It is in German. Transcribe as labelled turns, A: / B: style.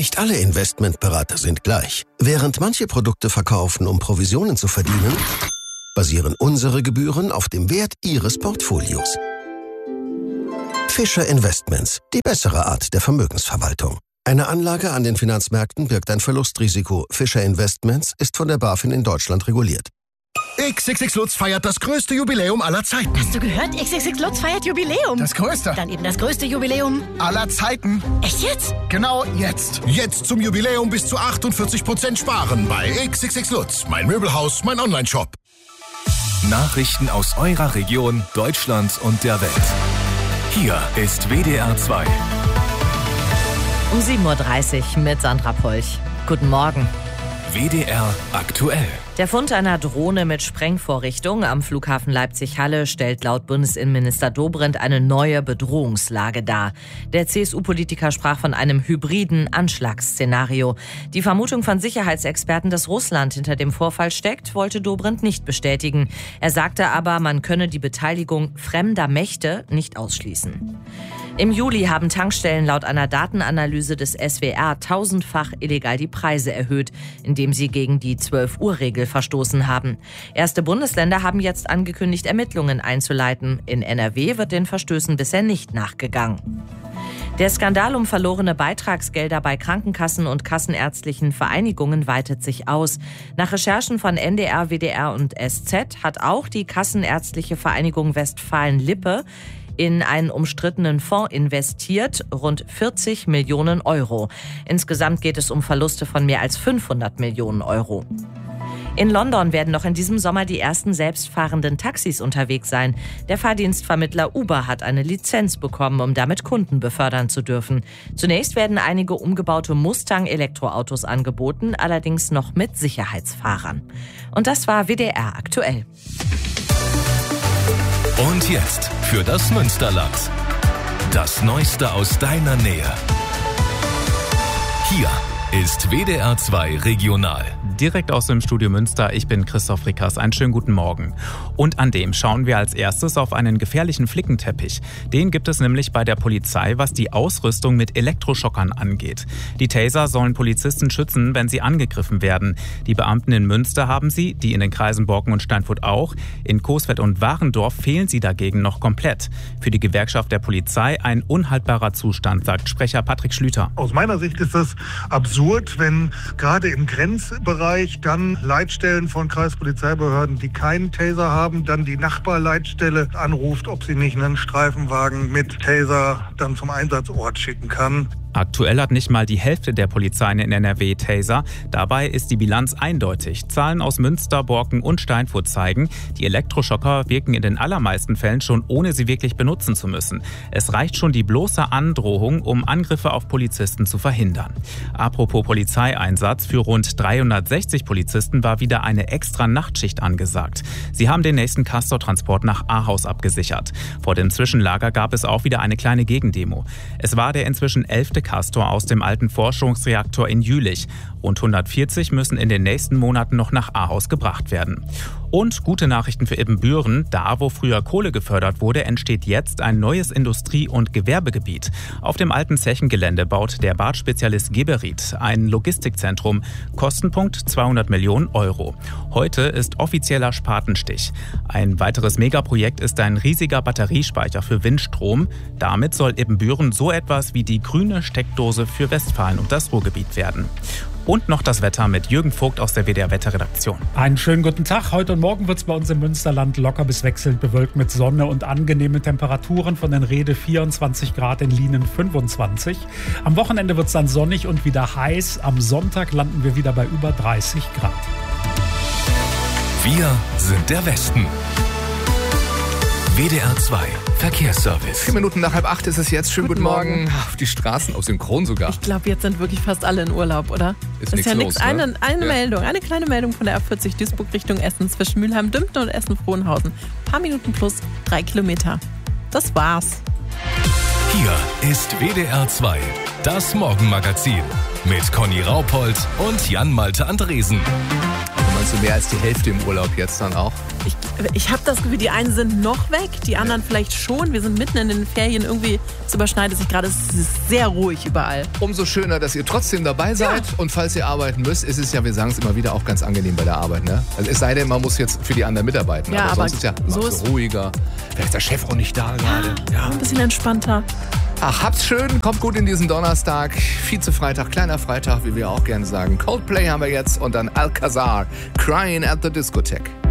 A: Nicht alle Investmentberater sind gleich. Während manche Produkte verkaufen, um Provisionen zu verdienen, basieren unsere Gebühren auf dem Wert Ihres Portfolios. Fischer Investments, die bessere Art der Vermögensverwaltung. Eine Anlage an den Finanzmärkten birgt ein Verlustrisiko. Fischer Investments ist von der BaFin in Deutschland reguliert.
B: XXX Lutz feiert das größte Jubiläum aller Zeiten.
C: Hast du gehört? XXX Lutz feiert Jubiläum.
B: Das größte.
C: Dann eben das größte Jubiläum
B: aller Zeiten.
C: Echt jetzt?
B: Genau jetzt. Jetzt zum Jubiläum bis zu 48% sparen bei XXX Lutz. Mein Möbelhaus, mein Onlineshop.
D: Nachrichten aus eurer Region, Deutschland und der Welt. Hier ist WDR 2.
E: Um 7.30 Uhr mit Sandra Polch. Guten Morgen.
D: WDR aktuell.
E: Der Fund einer Drohne mit Sprengvorrichtung am Flughafen Leipzig-Halle stellt laut Bundesinnenminister Dobrindt eine neue Bedrohungslage dar. Der CSU-Politiker sprach von einem hybriden Anschlagsszenario. Die Vermutung von Sicherheitsexperten, dass Russland hinter dem Vorfall steckt, wollte Dobrindt nicht bestätigen. Er sagte aber, man könne die Beteiligung fremder Mächte nicht ausschließen. Im Juli haben Tankstellen laut einer Datenanalyse des SWR 1000-fach illegal die Preise erhöht, indem sie gegen die 12-Uhr-Regel verstoßen haben. Erste Bundesländer haben jetzt angekündigt, Ermittlungen einzuleiten. In NRW wird den Verstößen bisher nicht nachgegangen. Der Skandal um verlorene Beitragsgelder bei Krankenkassen und kassenärztlichen Vereinigungen weitet sich aus. Nach Recherchen von NDR, WDR und SZ hat auch die Kassenärztliche Vereinigung Westfalen-Lippe in einen umstrittenen Fonds investiert, rund 40 Millionen Euro. Insgesamt geht es um Verluste von mehr als 500 Millionen Euro. In London werden noch in diesem Sommer die ersten selbstfahrenden Taxis unterwegs sein. Der Fahrdienstvermittler Uber hat eine Lizenz bekommen, um damit Kunden befördern zu dürfen. Zunächst werden einige umgebaute Mustang-Elektroautos angeboten, allerdings noch mit Sicherheitsfahrern. Und das war WDR aktuell.
D: Und jetzt für das Münsterland. Das Neueste aus deiner Nähe. Hier ist WDR 2 Regional.
F: Direkt aus dem Studio Münster, ich bin Christoph Rickers. Einen schönen guten Morgen. Und an dem schauen wir als erstes auf einen gefährlichen Flickenteppich. Den gibt es nämlich bei der Polizei, was die Ausrüstung mit Elektroschockern angeht. Die Taser sollen Polizisten schützen, wenn sie angegriffen werden. Die Beamten in Münster haben sie, die in den Kreisen Borken und Steinfurt auch. In Coesfeld und Warendorf fehlen sie dagegen noch komplett. Für die Gewerkschaft der Polizei ein unhaltbarer Zustand, sagt Sprecher Patrick Schlüter.
G: Aus meiner Sicht ist das absurd, wenn gerade im Grenzbereich dann Leitstellen von Kreispolizeibehörden, die keinen Taser haben, dann die Nachbarleitstelle anruft, ob sie nicht einen Streifenwagen mit Taser dann zum Einsatzort schicken kann.
F: Aktuell hat nicht mal die Hälfte der Polizei in NRW Taser. Dabei ist die Bilanz eindeutig. Zahlen aus Münster, Borken und Steinfurt zeigen, die Elektroschocker wirken in den allermeisten Fällen schon, ohne sie wirklich benutzen zu müssen. Es reicht schon die bloße Androhung, um Angriffe auf Polizisten zu verhindern. Apropos Polizeieinsatz, für rund 360 Polizisten war wieder eine extra Nachtschicht angesagt. Sie haben den nächsten Castortransport nach Ahaus abgesichert. Vor dem Zwischenlager gab es auch wieder eine kleine Gegendemo. Es war der inzwischen 11. Castor aus dem alten Forschungsreaktor in Jülich. Rund 140 müssen in den nächsten Monaten noch nach Ahaus gebracht werden. Und gute Nachrichten für Ibbenbüren. Da, wo früher Kohle gefördert wurde, entsteht jetzt ein neues Industrie- und Gewerbegebiet. Auf dem alten Zechengelände baut der Bartspezialist Geberit ein Logistikzentrum. Kostenpunkt 200 Millionen Euro. Heute ist offizieller Spatenstich. Ein weiteres Megaprojekt ist ein riesiger Batteriespeicher für Windstrom. Damit soll Ibbenbüren so etwas wie die grüne Steckdose für Westfalen und das Ruhrgebiet werden. Und noch das Wetter mit Jürgen Vogt aus der WDR-Wetterredaktion.
H: Einen schönen guten Tag. Heute und morgen wird es bei uns im Münsterland locker bis wechselnd bewölkt mit Sonne und angenehme Temperaturen. Von den Rede 24 Grad, in Lienen 25. Am Wochenende wird es dann sonnig und wieder heiß. Am Sonntag landen wir wieder bei über 30 Grad.
D: Wir sind der Westen. WDR 2 Verkehrsservice.
I: 4 Minuten nach 7:30 ist es jetzt. Schönen guten Morgen. Auf die Straßen, aus synchron sogar.
J: Ich glaube, jetzt sind wirklich fast alle in Urlaub, oder?
I: Ist ja nichts.
J: Eine Meldung, eine kleine Meldung von der A40 Duisburg Richtung Essen zwischen Mülheim-Dümpten und Essen-Frohnhausen. Paar Minuten plus 3 Kilometer. Das war's.
D: Hier ist WDR 2, das Morgenmagazin mit Conny Raupold und Jan-Malte Andresen.
I: Wenn man Meinst du mehr als die Hälfte im Urlaub jetzt dann auch?
J: Ich habe das Gefühl, die einen sind noch weg, die anderen vielleicht schon. Wir sind mitten in den Ferien, irgendwie, es überschneidet sich gerade, es ist sehr ruhig überall.
I: Umso schöner, dass ihr trotzdem dabei seid. Ja. Und falls ihr arbeiten müsst, ist es ja, wir sagen es immer wieder, auch ganz angenehm bei der Arbeit. Ne? Also es sei denn, man muss jetzt für die anderen mitarbeiten.
J: Ja,
I: aber sonst ist ja
J: so ist
I: ruhiger. Vielleicht ist der Chef auch nicht da gerade.
J: Ja, ein bisschen entspannter.
I: Ach, habt's schön, kommt gut in diesen Donnerstag. Vize-Freitag, kleiner Freitag, wie wir auch gerne sagen. Coldplay haben wir jetzt und dann Alcazar, Crying at the Discotheque.